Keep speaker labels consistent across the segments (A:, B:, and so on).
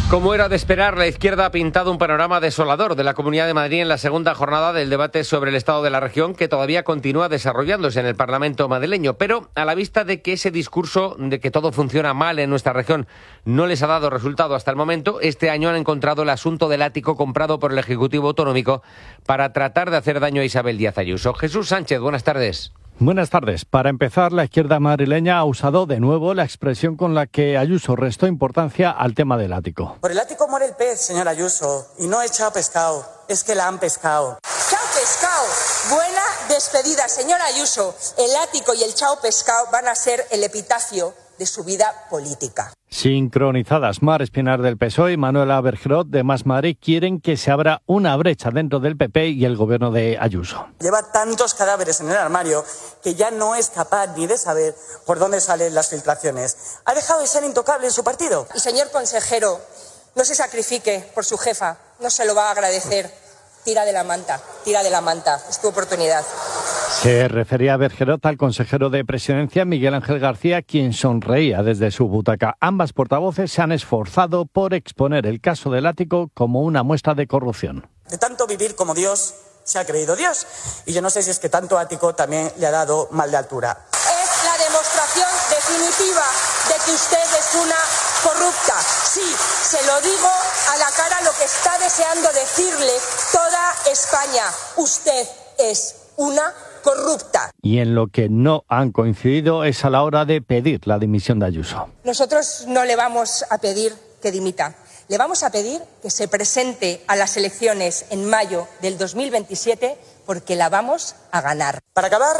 A: Como era de esperar, la izquierda ha pintado un panorama desolador de la Comunidad de Madrid en la segunda jornada del debate sobre el estado de la región, que todavía continúa desarrollándose en el Parlamento madrileño. Pero a la vista de que ese discurso de que todo funciona mal en nuestra región no les ha dado resultado hasta el momento, este año han encontrado el asunto del ático comprado por el Ejecutivo Autonómico para tratar de hacer daño a Isabel Díaz Ayuso. Jesús Sánchez, buenas tardes.
B: Buenas tardes. Para empezar, la izquierda madrileña ha usado de nuevo la expresión con la que Ayuso restó importancia al tema del ático.
C: Por el ático muere el pez, señor Ayuso, y no he echado pescado, es que la han pescado.
D: ¡Chao pescado! Buena despedida, señor Ayuso. El ático y el chao pescado van a ser el epitafio de su vida política.
B: Sincronizadas, Mar Espinar del PSOE y Manuela Bergerot de Más Madrid quieren que se abra una brecha dentro del PP y el gobierno de Ayuso.
C: Lleva tantos cadáveres en el armario que ya no es capaz ni de saber por dónde salen las filtraciones. Ha dejado de ser intocable en su partido.
D: Y señor consejero, no se sacrifique por su jefa, no se lo va a agradecer. Tira de la manta, es tu oportunidad.
B: Se refería a Bergerot al consejero de Presidencia, Miguel Ángel García, quien sonreía desde su butaca. Ambas portavoces se han esforzado por exponer el caso del ático como una muestra de corrupción.
C: De tanto vivir como Dios, se ha creído Dios. Y yo no sé si es que tanto ático también le ha dado mal de altura.
D: Es la demostración definitiva de que usted es una corrupta. Sí, se lo digo a la cara lo que está deseando decirle toda España. Usted es una corrupta.
B: Y en lo que no han coincidido es a la hora de pedir la dimisión de Ayuso.
D: Nosotros no le vamos a pedir que dimita. Le vamos a pedir que se presente a las elecciones en mayo del 2027 porque la vamos a ganar.
C: Para acabar,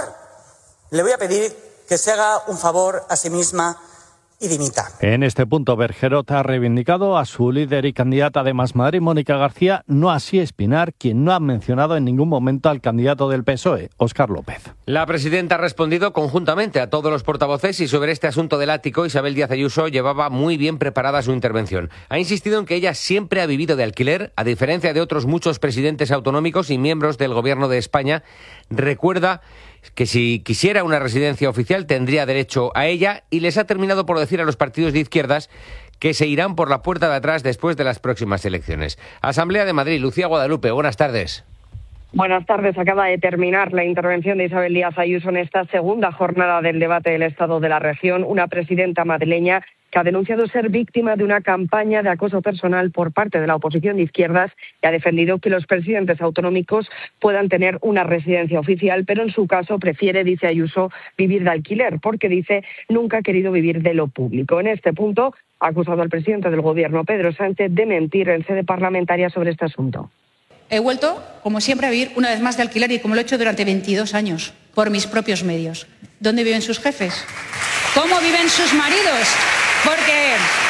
C: le voy a pedir que se haga un favor a sí misma y dimita.
B: En este punto, Bergerot ha reivindicado a su líder y candidata de Más Madrid, Mónica García, no así Espinar, quien no ha mencionado en ningún momento al candidato del PSOE, Óscar López.
A: La presidenta ha respondido conjuntamente a todos los portavoces y sobre este asunto del ático, Isabel Díaz Ayuso llevaba muy bien preparada su intervención. Ha insistido en que ella siempre ha vivido de alquiler, a diferencia de otros muchos presidentes autonómicos y miembros del Gobierno de España. Recuerda que si quisiera una residencia oficial tendría derecho a ella y les ha terminado por decir a los partidos de izquierdas que se irán por la puerta de atrás después de las próximas elecciones. Asamblea de Madrid, Lucía Guadalupe, buenas tardes.
E: Buenas tardes. Acaba de terminar la intervención de Isabel Díaz Ayuso en esta segunda jornada del debate del Estado de la región. Una presidenta madrileña que ha denunciado ser víctima de una campaña de acoso personal por parte de la oposición de izquierdas y ha defendido que los presidentes autonómicos puedan tener una residencia oficial, pero en su caso prefiere, dice Ayuso, vivir de alquiler, porque dice nunca ha querido vivir de lo público. En este punto ha acusado al presidente del Gobierno, Pedro Sánchez, de mentir en sede parlamentaria sobre este asunto.
F: He vuelto, como siempre, a vivir una vez más de alquiler y como lo he hecho durante 22 años, por mis propios medios. ¿Dónde viven sus jefes? ¿Cómo viven sus maridos? Porque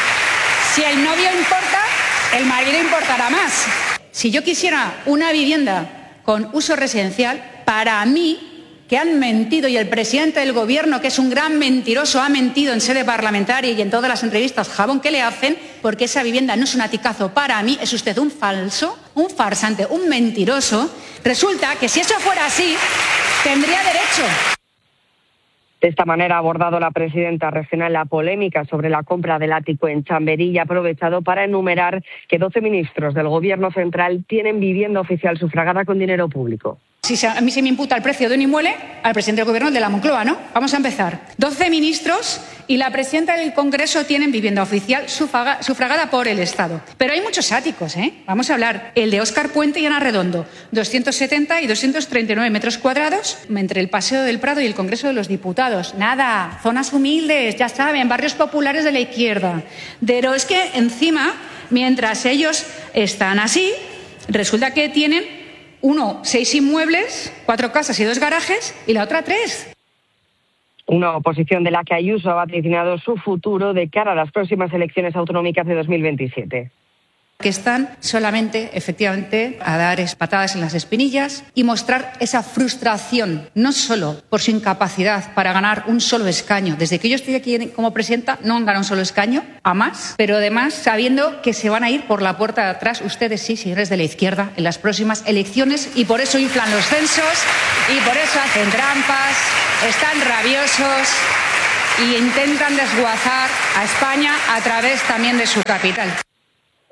F: si el novio importa, el marido importará más. Si yo quisiera una vivienda con uso residencial, para mí, que han mentido, y el presidente del Gobierno, que es un gran mentiroso, ha mentido en sede parlamentaria y en todas las entrevistas, jabón que le hacen, porque esa vivienda no es un aticazo. Para mí es usted un falso, un farsante, un mentiroso. Resulta que si eso fuera así, tendría derecho.
E: De esta manera ha abordado la presidenta regional la polémica sobre la compra del ático en Chamberí y ha aprovechado para enumerar que 12 ministros del Gobierno central tienen vivienda oficial sufragada con dinero público.
F: Si a mí se me imputa el precio de un inmueble, al presidente del Gobierno de la Moncloa, ¿no? Vamos a empezar. 12 ministros y la presidenta del Congreso tienen vivienda oficial sufragada por el Estado. Pero hay muchos áticos, ¿eh? Vamos a hablar. El de Óscar Puente y Ana Redondo, 270 y 239 metros cuadrados entre el Paseo del Prado y el Congreso de los Diputados. Nada, zonas humildes, ya saben, barrios populares de la izquierda. Pero es que encima, mientras ellos están así, resulta que tienen 6 inmuebles, 4 casas y 2 garajes, y la otra 3.
E: Una oposición de la que Ayuso ha vaticinado su futuro de cara a las próximas elecciones autonómicas de 2027.
F: Que están solamente, efectivamente, a dar patadas en las espinillas y mostrar esa frustración, no solo por su incapacidad para ganar un solo escaño. Desde que yo estoy aquí como presidenta no han ganado un solo escaño, a más, pero además sabiendo que se van a ir por la puerta de atrás, ustedes sí, señores de la izquierda, en las próximas elecciones, y por eso inflan los censos y por eso hacen trampas, están rabiosos y intentan desguazar a España a través también de su capital.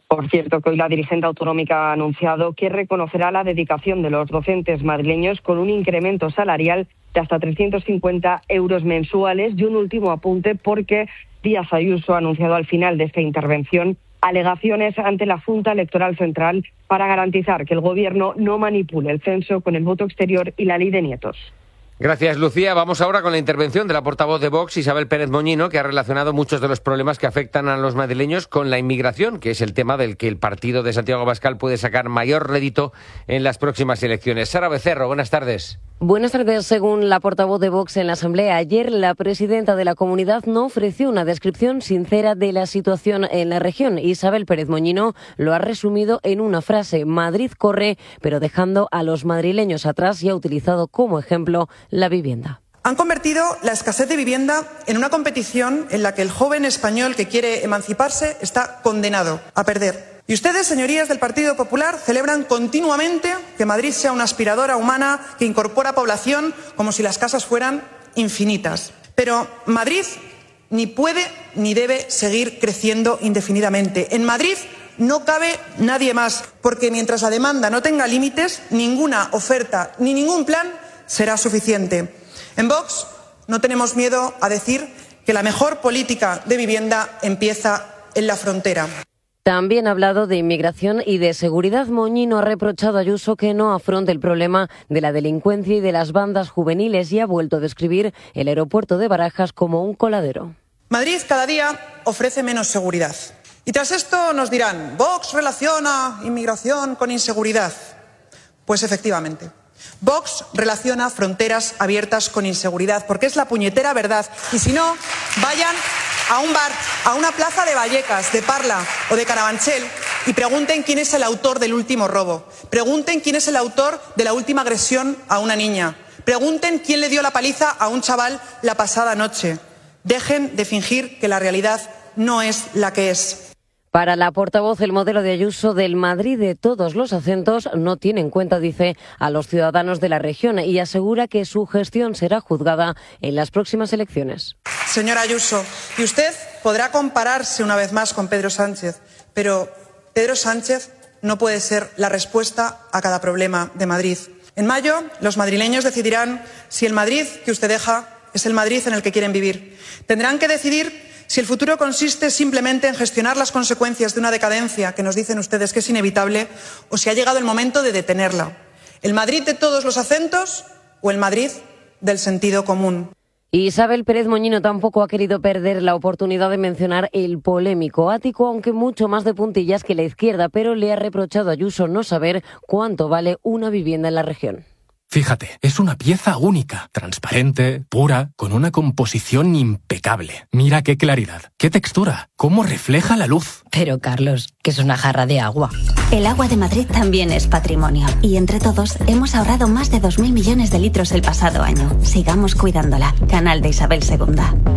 E: Por cierto, que hoy la dirigente autonómica ha anunciado que reconocerá la dedicación de los docentes madrileños con un incremento salarial de hasta 350 euros mensuales. Y un último apunte, porque Díaz Ayuso ha anunciado al final de esta intervención alegaciones ante la Junta Electoral Central para garantizar que el Gobierno no manipule el censo con el voto exterior y la ley de nietos.
A: Gracias, Lucía. Vamos ahora con la intervención de la portavoz de Vox, Isabel Pérez Moñino, que ha relacionado muchos de los problemas que afectan a los madrileños con la inmigración, que es el tema del que el partido de Santiago Abascal puede sacar mayor rédito en las próximas elecciones. Sara Becerro, buenas tardes.
G: Buenas tardes. Según la portavoz de Vox en la Asamblea, ayer la presidenta de la comunidad no ofreció una descripción sincera de la situación en la región. Isabel Pérez Moñino lo ha resumido en una frase: Madrid corre, pero dejando a los madrileños atrás, y ha utilizado como ejemplo la vivienda.
H: Han convertido la escasez de vivienda en una competición en la que el joven español que quiere emanciparse está condenado a perder. Y ustedes, señorías del Partido Popular, celebran continuamente que Madrid sea una aspiradora humana que incorpora población como si las casas fueran infinitas. Pero Madrid ni puede ni debe seguir creciendo indefinidamente. En Madrid no cabe nadie más, porque mientras la demanda no tenga límites, ninguna oferta ni ningún plan será suficiente. En Vox no tenemos miedo a decir que la mejor política de vivienda empieza en la frontera.
G: También ha hablado de inmigración y de seguridad. Moñino ha reprochado a Ayuso que no afronte el problema de la delincuencia y de las bandas juveniles, y ha vuelto a describir el aeropuerto de Barajas como un coladero.
H: Madrid cada día ofrece menos seguridad. Y tras esto nos dirán: Vox relaciona inmigración con inseguridad. Pues efectivamente, Vox relaciona fronteras abiertas con inseguridad, porque es la puñetera verdad. Y si no, vayan a un bar, a una plaza de Vallecas, de Parla o de Carabanchel y pregunten quién es el autor del último robo. Pregunten quién es el autor de la última agresión a una niña. Pregunten quién le dio la paliza a un chaval la pasada noche. Dejen de fingir que la realidad no es la que es.
G: Para la portavoz, el modelo de Ayuso del Madrid de todos los acentos no tiene en cuenta, dice, a los ciudadanos de la región, y asegura que su gestión será juzgada en las próximas elecciones.
H: Señora Ayuso, y usted podrá compararse una vez más con Pedro Sánchez, pero Pedro Sánchez no puede ser la respuesta a cada problema de Madrid. En mayo, los madrileños decidirán si el Madrid que usted deja es el Madrid en el que quieren vivir. Tendrán que decidir si el futuro consiste simplemente en gestionar las consecuencias de una decadencia que nos dicen ustedes que es inevitable, o si ha llegado el momento de detenerla. ¿El Madrid de todos los acentos o el Madrid del sentido común?
G: Isabel Pérez Moñino tampoco ha querido perder la oportunidad de mencionar el polémico ático, aunque mucho más de puntillas que la izquierda, pero le ha reprochado a Ayuso no saber cuánto vale una vivienda en la región.
I: Fíjate, es una pieza única, transparente, pura, con una composición impecable. Mira qué claridad, qué textura, cómo refleja la luz.
J: Pero, Carlos, que es una jarra de agua.
K: El agua de Madrid también es patrimonio. Y entre todos hemos ahorrado más de 2.000 millones de litros el pasado año. Sigamos cuidándola. Canal de Isabel II.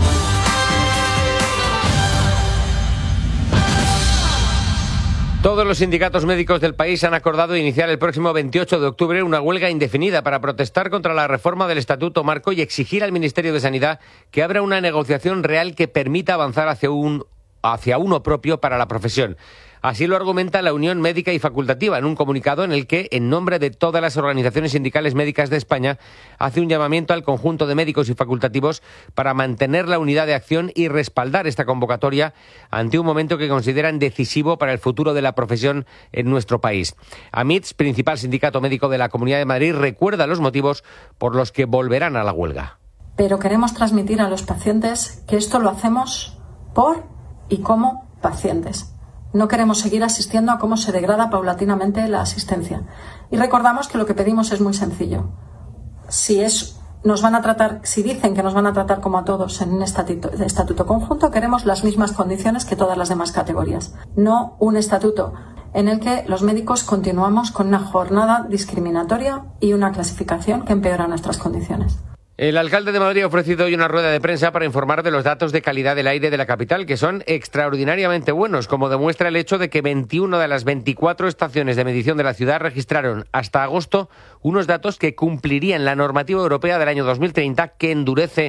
A: Todos los sindicatos médicos del país han acordado iniciar el próximo 28 de octubre una huelga indefinida para protestar contra la reforma del Estatuto Marco y exigir al Ministerio de Sanidad que abra una negociación real que permita avanzar hacia uno propio para la profesión. Así lo argumenta la Unión Médica y Facultativa en un comunicado en el que, en nombre de todas las organizaciones sindicales médicas de España, hace un llamamiento al conjunto de médicos y facultativos para mantener la unidad de acción y respaldar esta convocatoria ante un momento que consideran decisivo para el futuro de la profesión en nuestro país. AMITS, principal sindicato médico de la Comunidad de Madrid, recuerda los motivos por los que volverán a la huelga.
L: Pero queremos transmitir a los pacientes que esto lo hacemos por y como pacientes. No queremos seguir asistiendo a cómo se degrada paulatinamente la asistencia. Y recordamos que lo que pedimos es muy sencillo. Si dicen que nos van a tratar como a todos en un estatuto conjunto, queremos las mismas condiciones que todas las demás categorías. No un estatuto en el que los médicos continuamos con una jornada discriminatoria y una clasificación que empeora nuestras condiciones.
A: El alcalde de Madrid ha ofrecido hoy una rueda de prensa para informar de los datos de calidad del aire de la capital, que son extraordinariamente buenos, como demuestra el hecho de que 21 de las 24 estaciones de medición de la ciudad registraron hasta agosto unos datos que cumplirían la normativa europea del año 2030, que endurece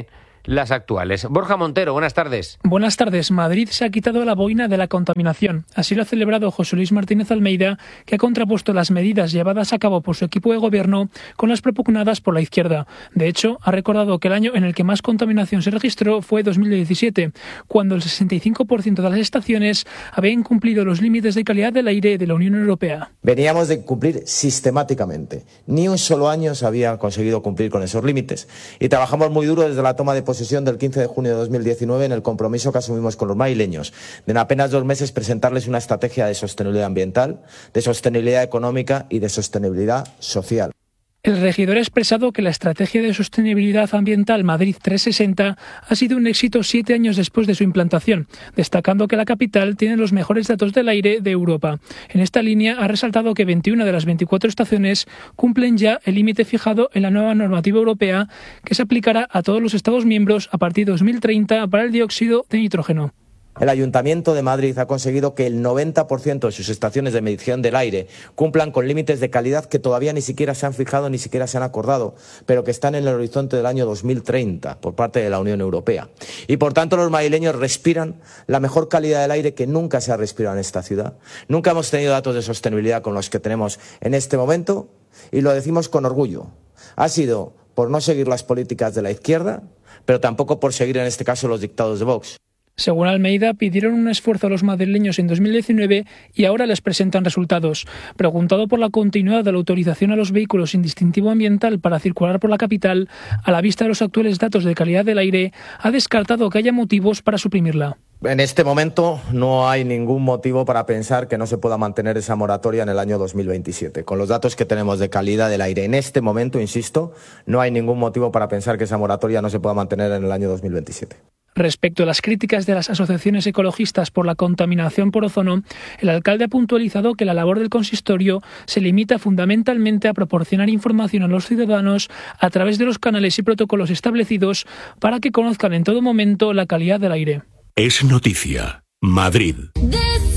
A: las actuales. Borja Montero, buenas tardes.
M: Buenas tardes. Madrid se ha quitado la boina de la contaminación. Así lo ha celebrado José Luis Martínez Almeida, que ha contrapuesto las medidas llevadas a cabo por su equipo de gobierno con las propugnadas por la izquierda. De hecho, ha recordado que el año en el que más contaminación se registró fue 2017, cuando el 65% de las estaciones habían incumplido los límites de calidad del aire de la Unión Europea.
N: Veníamos de cumplir sistemáticamente. Ni un solo año se había conseguido cumplir con esos límites. Y trabajamos muy duro desde la toma de posesión del 15 de junio de 2019 en el compromiso que asumimos con los madrileños de en apenas 2 meses presentarles una estrategia de sostenibilidad ambiental, de sostenibilidad económica y de sostenibilidad social.
M: El regidor ha expresado que la estrategia de sostenibilidad ambiental Madrid 360 ha sido un éxito 7 años después de su implantación, destacando que la capital tiene los mejores datos del aire de Europa. En esta línea ha resaltado que 21 de las 24 estaciones cumplen ya el límite fijado en la nueva normativa europea que se aplicará a todos los Estados miembros a partir de 2030 para el dióxido de nitrógeno.
N: El Ayuntamiento de Madrid ha conseguido que el 90% de sus estaciones de medición del aire cumplan con límites de calidad que todavía ni siquiera se han fijado, ni siquiera se han acordado, pero que están en el horizonte del año 2030 por parte de la Unión Europea. Y por tanto los madrileños respiran la mejor calidad del aire que nunca se ha respirado en esta ciudad. Nunca hemos tenido datos de sostenibilidad con los que tenemos en este momento y lo decimos con orgullo. Ha sido por no seguir las políticas de la izquierda, pero tampoco por seguir en este caso los dictados de Vox.
M: Según Almeida, pidieron un esfuerzo a los madrileños en 2019 y ahora les presentan resultados. Preguntado por la continuidad de la autorización a los vehículos sin distintivo ambiental para circular por la capital, a la vista de los actuales datos de calidad del aire, ha descartado que haya motivos para suprimirla.
N: En este momento no hay ningún motivo para pensar que no se pueda mantener esa moratoria en el año 2027. Con los datos que tenemos de calidad del aire en este momento, insisto, no hay ningún motivo para pensar que esa moratoria no se pueda mantener en el año 2027.
M: Respecto a las críticas de las asociaciones ecologistas por la contaminación por ozono, el alcalde ha puntualizado que la labor del consistorio se limita fundamentalmente a proporcionar información a los ciudadanos a través de los canales y protocolos establecidos para que conozcan en todo momento la calidad del aire.
O: Es noticia. Madrid.